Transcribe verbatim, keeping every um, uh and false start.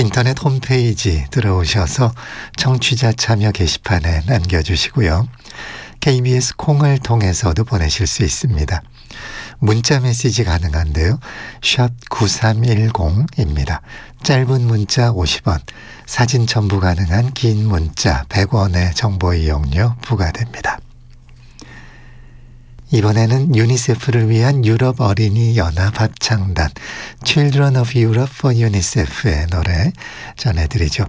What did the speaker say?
인터넷 홈페이지 들어오셔서 청취자 참여 게시판에 남겨주시고요. 케이비에스 콩을 통해서도 보내실 수 있습니다. 문자 메시지 가능한데요. 샵 구삼일공입니다. 짧은 문자 오십 원, 사진 첨부 가능한 긴 문자 백 원의 정보 이용료 부과됩니다. 이번에는 유니세프를 위한 유럽 어린이 연합 합창단 Children of Europe for UNICEF의 노래 전해드리죠.